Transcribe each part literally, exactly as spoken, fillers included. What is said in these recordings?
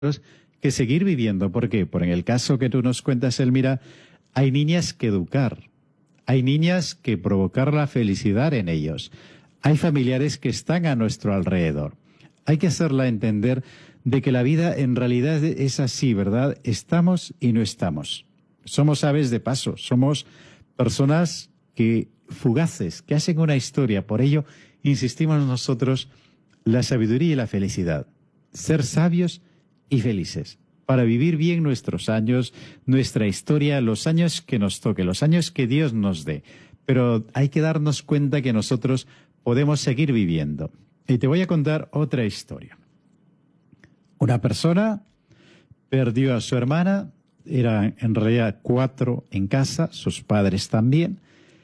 que seguir viviendo. ¿Por qué? Por en el caso que tú nos cuentas, Elmira, hay niñas que educar, hay niñas que provocar la felicidad en ellos, hay familiares que están a nuestro alrededor. Hay que hacerla entender de que la vida en realidad es así, ¿verdad? Estamos y no estamos. Somos aves de paso, somos personas que fugaces, que hacen una historia. Por ello, insistimos nosotros, la sabiduría y la felicidad. Ser sabios y felices, para vivir bien nuestros años, nuestra historia, los años que nos toque, los años que Dios nos dé. Pero hay que darnos cuenta que nosotros podemos seguir viviendo. Y te voy a contar otra historia. Una persona perdió a su hermana, eran en realidad cuatro en casa, sus padres también,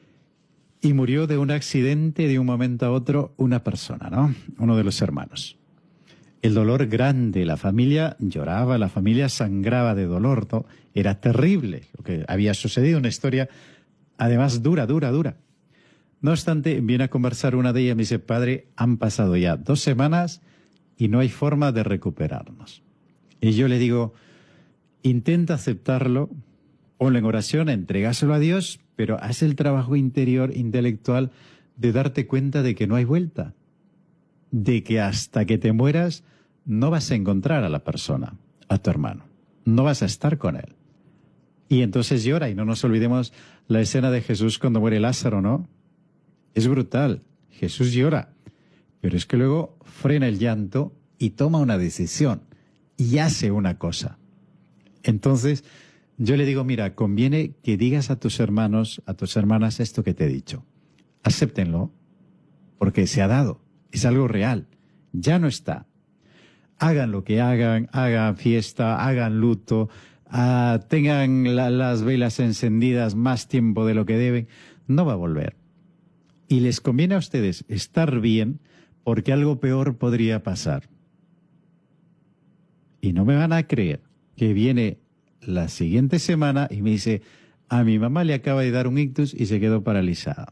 y murió de un accidente de un momento a otro una persona, ¿no? Uno de los hermanos. El dolor grande, la familia lloraba, la familia sangraba de dolor, ¿no? Era terrible lo que había sucedido, una historia además dura, dura, dura. No obstante, viene a conversar una de ellas y me dice, padre, han pasado ya dos semanas y no hay forma de recuperarnos. Y yo le digo, intenta aceptarlo, ponlo en oración, entregáselo a Dios, pero haz el trabajo interior, intelectual, de darte cuenta de que no hay vuelta, de que hasta que te mueras no vas a encontrar a la persona, a tu hermano, no vas a estar con él. Y entonces llora, y no nos olvidemos la escena de Jesús cuando muere Lázaro, ¿no? Es brutal, Jesús llora, pero es que luego frena el llanto y toma una decisión y hace una cosa. Entonces, yo le digo, mira, conviene que digas a tus hermanos, a tus hermanas esto que te he dicho. Acéptenlo, porque se ha dado, es algo real, ya no está. Hagan lo que hagan, hagan fiesta, hagan luto, uh, tengan la, las velas encendidas más tiempo de lo que deben, no va a volver. Y les conviene a ustedes estar bien, porque algo peor podría pasar. Y no me van a creer que viene la siguiente semana y me dice, a mi mamá le acaba de dar un ictus y se quedó paralizada.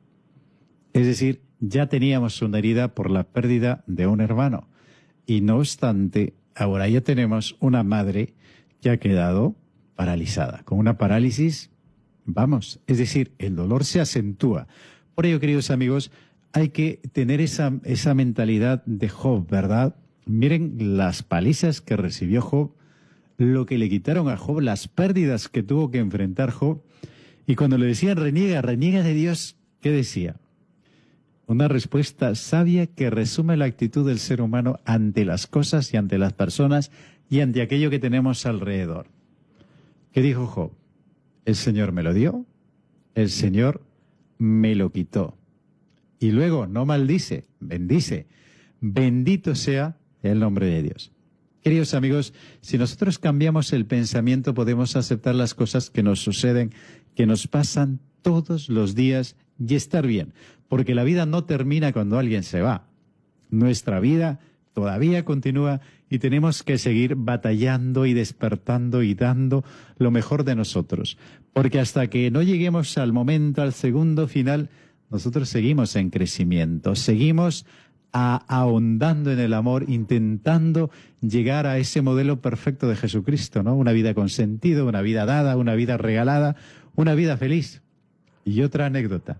Es decir, ya teníamos una herida por la pérdida de un hermano. Y no obstante, ahora ya tenemos una madre que ha quedado paralizada, con una parálisis, vamos, es decir, el dolor se acentúa. Por ello, queridos amigos, hay que tener esa, esa mentalidad de Job, ¿verdad? Miren las palizas que recibió Job, lo que le quitaron a Job, las pérdidas que tuvo que enfrentar Job. Y cuando le decían reniega, reniega de Dios, ¿qué decía? Una respuesta sabia que resume la actitud del ser humano ante las cosas y ante las personas y ante aquello que tenemos alrededor. ¿Qué dijo Job? El Señor me lo dio, el Señor me lo quitó. Y luego no maldice, bendice. Bendito sea el nombre de Dios. Queridos amigos, si nosotros cambiamos el pensamiento, podemos aceptar las cosas que nos suceden, que nos pasan todos los días y estar bien. Porque la vida no termina cuando alguien se va. Nuestra vida todavía continúa y tenemos que seguir batallando y despertando y dando lo mejor de nosotros. Porque hasta que no lleguemos al momento, al segundo final, nosotros seguimos en crecimiento, seguimos a, ahondando en el amor, intentando llegar a ese modelo perfecto de Jesucristo, ¿no? Una vida con sentido, una vida dada, una vida regalada, una vida feliz. Y otra anécdota.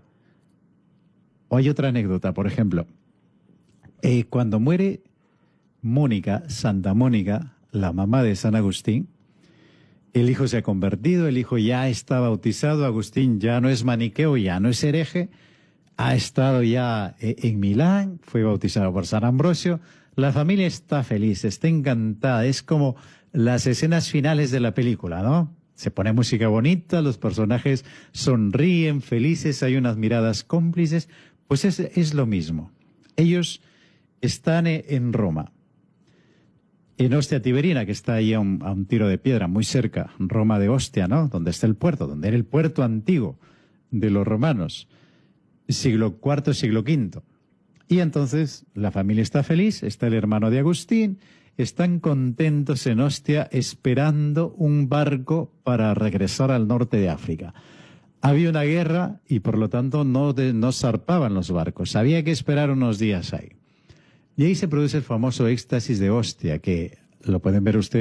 O hay otra anécdota, por ejemplo, eh, cuando muere Mónica, Santa Mónica, la mamá de San Agustín, el hijo se ha convertido, el hijo ya está bautizado, Agustín ya no es maniqueo, ya no es hereje, ha estado ya en Milán, fue bautizado por San Ambrosio, la familia está feliz, está encantada, es como las escenas finales de la película, ¿no? Se pone música bonita, los personajes sonríen, felices, hay unas miradas cómplices, pues es, es lo mismo. Ellos están en Roma, en Ostia Tiberina, que está ahí a un, a un tiro de piedra, muy cerca, Roma de Ostia, ¿no? Donde está el puerto, donde era el puerto antiguo de los romanos, siglo cuarto, siglo quinto. Y entonces la familia está feliz, está el hermano de Agustín, están contentos en Ostia esperando un barco para regresar al norte de África. Había una guerra y por lo tanto no, de, no zarpaban los barcos, había que esperar unos días ahí. Y ahí se produce el famoso éxtasis de Ostia, que lo pueden ver ustedes.